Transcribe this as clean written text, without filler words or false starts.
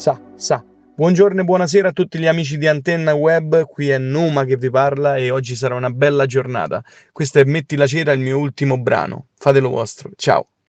sa. Buongiorno e buonasera a tutti gli amici di Antenna Web, qui è Numa che vi parla e oggi sarà una bella giornata. Questo è Metti la cera, il mio ultimo brano. Fatelo vostro. Ciao.